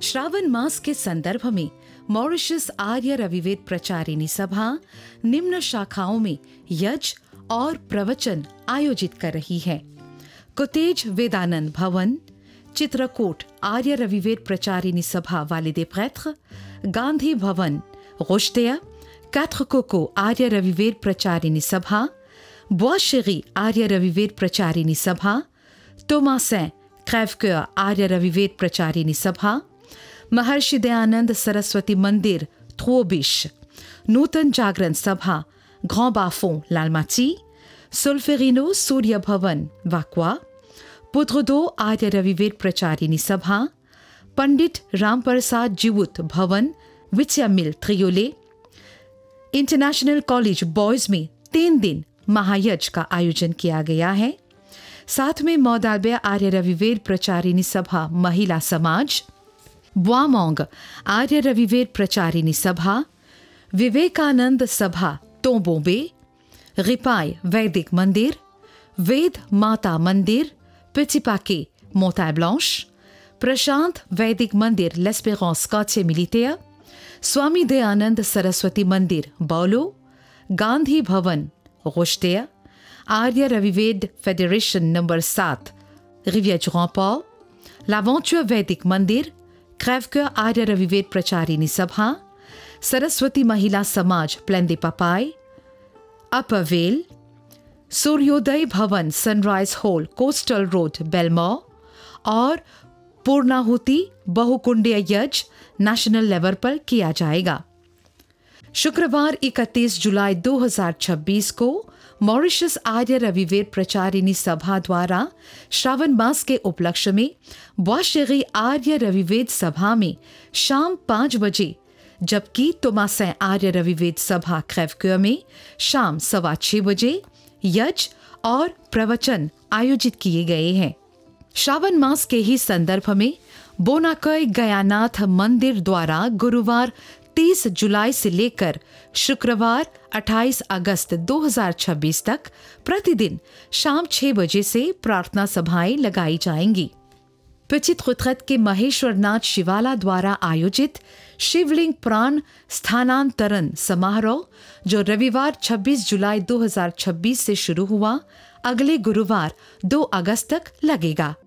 श्रावण मास के संदर्भ में मॉरिशस आर्य रविवेद प्रचारिणी सभा निम्न शाखाओं में यज्ञ और प्रवचन आयोजित कर रही है। कुतेज वेदानंद भवन, चित्रकूट आर्य रविवेद प्रचारिणी सभा वालिदे प्रेत्र, गांधी भवन रोशतेया, quatre coco आर्य रविवेद प्रचारिणी सभा, बोis-chéri आर्य रविवेद प्रचारिणी सभा, thomasin crève-cœur आर्य रविवेद प्रचारिणी सभा, महर्षि दयानंद सरस्वती मंदिर थ्रोबिश, नूतन जागरण सभा ग्रांड बाफों लालमाची, सोल्फेरिनो सूर्य भवन वाकवा, पुत्रदो आर्य रविवेद प्रचारिणी सभा, पंडित रामप्रसाद जीवुत भवन विचया मिल त्रियोले, इंटरनेशनल कॉलेज बॉयज में 3 दिन महायज्ञ का आयोजन किया गया है। साथ में मौदालबे आर्य रविवेद प्रचारिणी सभा महिला समाज, बुआमोंग आर्य रविवेद प्रचारिणी सभा, विवेकानंद सभा तोंबोंबे, रिपाई वैदिक मंदिर, वेद माता मंदिर पेटिपाके मोंताgne ब्लांche, प्रशांत वैदिक मंदिर लेस्पेरेंस quartier militaire, स्वामी दयानंद सरस्वती मंदिर बौलो, गांधी भवन रोशतेया, आर्य रविवेद federation number 7 रिविère du Rempart, l'aventure वैदिक मंदिर, crève-cœur आर्य रविवेद प्रचारिणी सभा, सरस्वती महिला समाज प्लेन दे पापाई, अपरवेल, सूर्योदय भवन सनराइज हॉल कोस्टल रोड बेलमोर और पूर्णाहुति बहुकुंडीय यज्ञ नेशनल लेवल पर किया जाएगा। शुक्रवार 31 जुलाई 2026 को मॉरिशस आर्य रविवेद प्रचारिणी सभा द्वारा श्रावण मास के उपलक्ष्य में बोis-chéri आर्य रविवेद सभा में शाम 5 बजे, जबकि thomasin आर्य रविवेद सभा crève-cœur में शाम 6:15 बजे यज्ञ और प्रवचन आयोजित किए गए हैं। श्रावण मास के ही संदर्भ में बोनाकय गयानाथ मंदिर द्वारा गुरुवार 30 जुलाई से लेकर शुक्रवार 28 अगस्त 2026 तक प्रतिदिन शाम 6 बजे से प्रार्थना सभाएं लगाई जाएंगी। पिचित खुतरत के महेश्वरनाथ शिवाला द्वारा आयोजित शिवलिंग प्राण स्थानांतरण समारोह, जो रविवार 26 जुलाई 2026 से शुरू हुआ, अगले गुरुवार 2 अगस्त तक लगेगा।